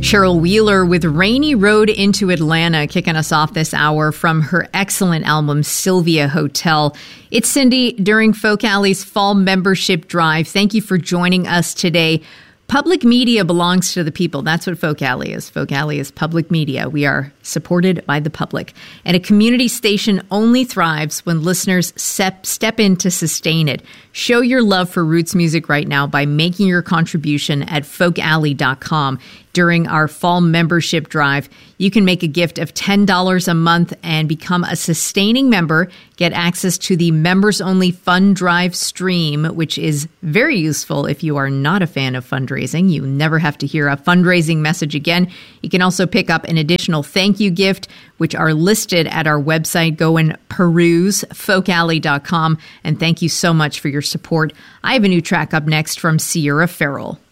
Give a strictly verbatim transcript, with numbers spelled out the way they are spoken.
Cheryl Wheeler with Rainy Road into Atlanta, kicking us off this hour from her excellent album, Sylvia Hotel. It's Cindy during Folk Alley's Fall Membership Drive. Thank you for joining us today. Public media belongs to the people. That's what Folk Alley is. Folk Alley is public media. We are supported by the public. And a community station only thrives when listeners step, step in to sustain it. Show your love for roots music right now by making your contribution at folk alley dot com. During our fall membership drive, you can make a gift of ten dollars a month and become a sustaining member. Get access to the members-only fund drive stream, which is very useful if you are not a fan of fundraising. You never have to hear a fundraising message again. You can also pick up an additional thank you gift, which are listed at our website. Go and peruse folk alley dot com. And thank you so much for your support. I have a new track up next from Sierra Farrell.